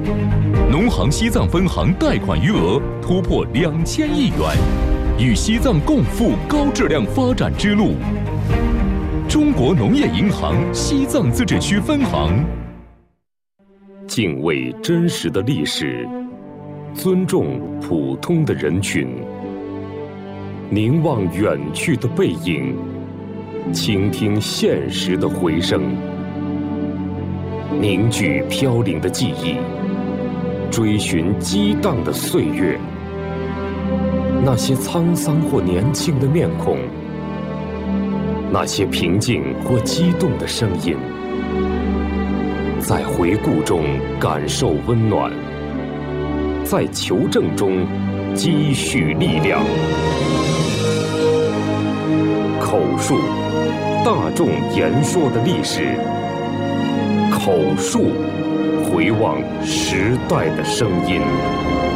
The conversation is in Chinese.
农行西藏分行贷款余额突破2000亿元，与西藏共赴高质量发展之路。中国农业银行西藏自治区分行。 敬畏真实的历史，尊重普通的人群，凝望远去的背影，倾听现实的回声，凝聚飘零的记忆，追寻激荡的岁月。那些沧桑或年轻的面孔，那些平静或激动的声音，在回顾中感受温暖，在求证中积蓄力量。口述，大众言说的历史；口述，回望时代的声音。